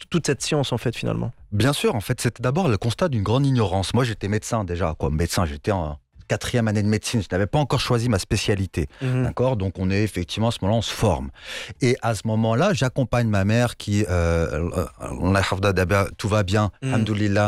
toute cette science, en fait, finalement? Bien sûr, en fait, c'était d'abord le constat d'une grande ignorance. Moi, j'étais médecin déjà, quoi. Médecin, j'étais en quatrième année de médecine. Je n'avais pas encore choisi ma spécialité. Mhm. D'accord? Donc, on est effectivement, à ce moment-là, on se forme. Et à ce moment-là, j'accompagne ma mère qui, Allah yahfadha, tout va bien, Mhm. alhamdoulilah,